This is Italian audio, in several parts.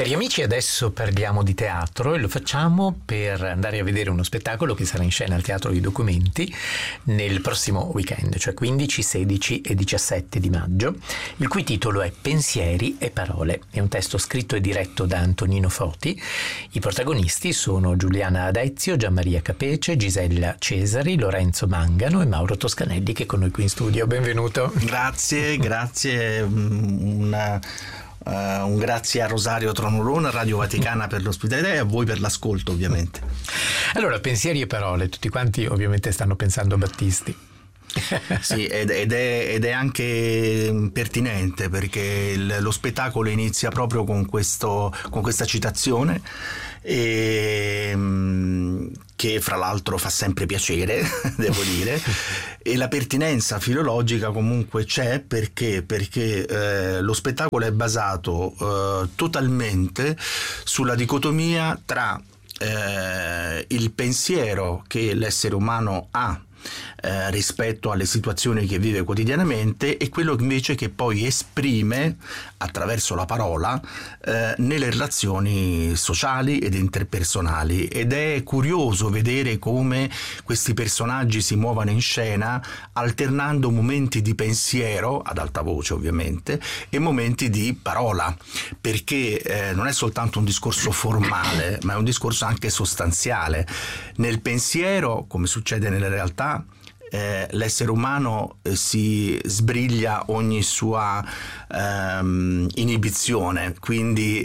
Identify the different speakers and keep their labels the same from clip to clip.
Speaker 1: Cari amici, adesso parliamo di teatro e lo facciamo per andare a vedere uno spettacolo che sarà in scena al Teatro dei Documenti nel prossimo weekend, cioè 15, 16 e 17 di maggio, il cui titolo è Pensieri e parole. È un testo scritto e diretto da Antonino Foti. I protagonisti sono Giuliana Adezio, Gianmaria Capece, Gisella Cesari, Lorenzo Mangano e Mauro Toscanelli, che è con noi qui in studio. Benvenuto.
Speaker 2: Grazie. Un grazie a Rosario Tronurona, Radio Vaticana per l'ospitalità e a voi per l'ascolto, ovviamente.
Speaker 1: Allora, pensieri e parole, tutti quanti ovviamente stanno pensando a Battisti.
Speaker 2: Sì, ed è anche pertinente perché lo spettacolo inizia proprio con questa citazione che fra l'altro fa sempre piacere, devo dire, e la pertinenza filologica comunque c'è perché lo spettacolo è basato totalmente sulla dicotomia tra il pensiero che l'essere umano ha rispetto alle situazioni che vive quotidianamente e quello invece che poi esprime attraverso la parola nelle relazioni sociali ed interpersonali, ed è curioso vedere come questi personaggi si muovano in scena alternando momenti di pensiero ad alta voce ovviamente e momenti di parola, perché non è soltanto un discorso formale ma è un discorso anche sostanziale. Nel pensiero, come succede nella realtà, l'essere umano si sbriglia ogni sua inibizione, quindi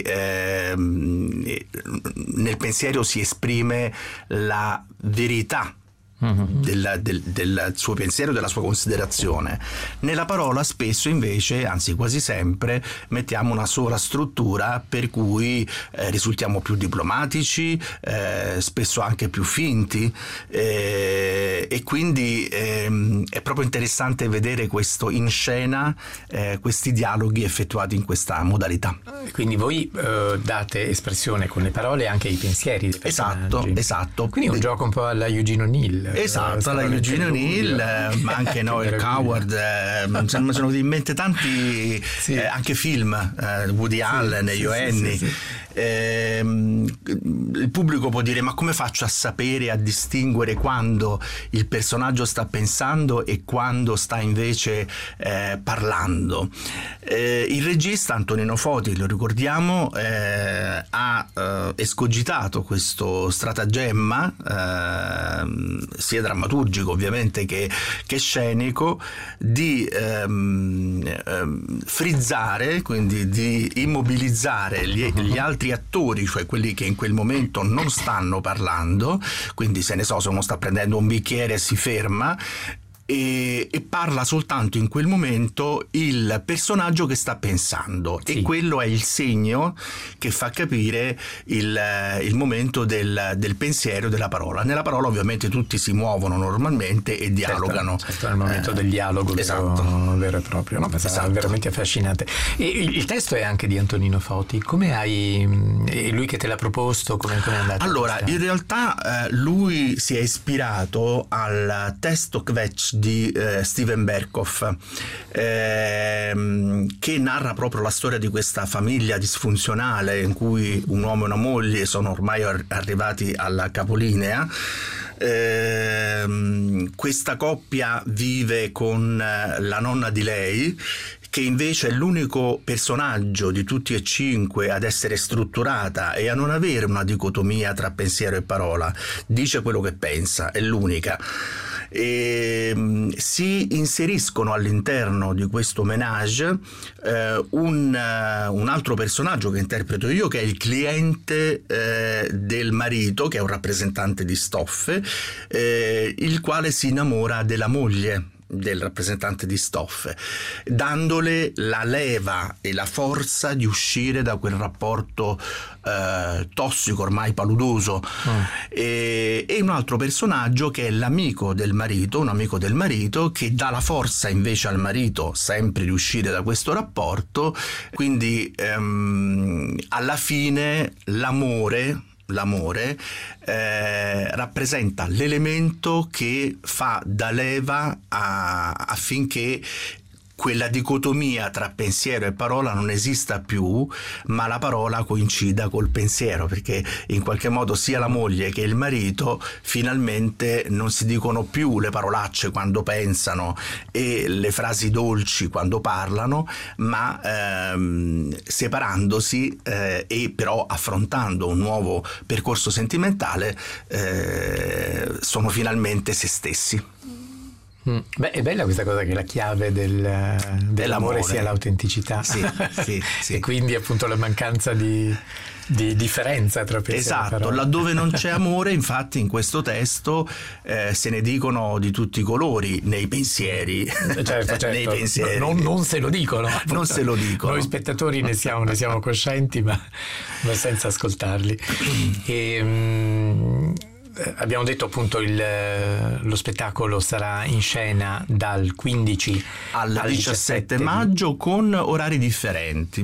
Speaker 2: nel pensiero si esprime la verità del suo pensiero, della sua considerazione. Nella parola spesso invece, anzi quasi sempre, mettiamo una sola struttura per cui risultiamo più diplomatici, spesso anche più finti, e quindi è proprio interessante vedere questo in scena, questi dialoghi effettuati in questa modalità.
Speaker 1: Quindi voi date espressione con le parole anche ai pensieri dei personaggi.
Speaker 2: Esatto.
Speaker 1: Quindi è un gioco un po' alla Eugene O'Neill.
Speaker 2: Esatto, la Eugene O'Neill, ma anche Noel Coward, mi sono venuti in mente tanti anche film, Woody Allen, Io Annie.
Speaker 1: Sì.
Speaker 2: Il pubblico può dire: ma come faccio a sapere, a distinguere quando il personaggio sta pensando e quando sta invece parlando? Il regista Antonino Foti, lo ricordiamo, ha escogitato questo stratagemma sia drammaturgico ovviamente che scenico, di frizzare, quindi di immobilizzare gli altri attori, cioè quelli che in quel momento non stanno parlando, quindi se uno sta prendendo un bicchiere si ferma e parla soltanto in quel momento il personaggio che sta pensando, e quello è il segno che fa capire il momento del pensiero, della parola. Nella parola ovviamente tutti si muovono normalmente e dialogano.
Speaker 1: Certo, è il momento del dialogo vero e proprio, no? È veramente affascinante. E il testo è anche di Antonino Foti. Come è lui che te l'ha proposto? Come è andato?
Speaker 2: Allora, in realtà lui si è ispirato al testo Kvetch di Steven Berkoff, che narra proprio la storia di questa famiglia disfunzionale in cui un uomo e una moglie sono ormai arrivati alla capolinea. Questa coppia vive con la nonna di lei, che invece è l'unico personaggio di tutti e cinque ad essere strutturata e a non avere una dicotomia tra pensiero e parola. Dice quello che pensa, è l'unica. Si inseriscono all'interno di questo ménage un altro personaggio che interpreto io, che è il cliente del marito, che è un rappresentante di stoffe, il quale si innamora della moglie del rappresentante di stoffe, dandole la leva e la forza di uscire da quel rapporto tossico, ormai paludoso. E un altro personaggio che è l'amico del marito, un amico del marito che dà la forza invece al marito sempre di uscire da questo rapporto. Quindi alla fine l'amore rappresenta l'elemento che fa da leva affinché quella dicotomia tra pensiero e parola non esista più, ma la parola coincida col pensiero, perché in qualche modo sia la moglie che il marito finalmente non si dicono più le parolacce quando pensano e le frasi dolci quando parlano, ma separandosi e però affrontando un nuovo percorso sentimentale sono finalmente se stessi.
Speaker 1: Beh, è bella questa cosa che la chiave dell'amore sia l'autenticità.
Speaker 2: Sì.
Speaker 1: E quindi appunto la mancanza di differenza tra pensiero e parola.
Speaker 2: Laddove non c'è amore, infatti in questo testo se ne dicono di tutti i colori nei pensieri.
Speaker 1: Certo.
Speaker 2: Nei pensieri.
Speaker 1: Non se lo dicono. Appunto.
Speaker 2: Non se lo dicono.
Speaker 1: Noi spettatori ne siamo coscienti, ma senza ascoltarli. Abbiamo detto appunto lo spettacolo sarà in scena dal 15
Speaker 2: al 17 maggio con orari differenti.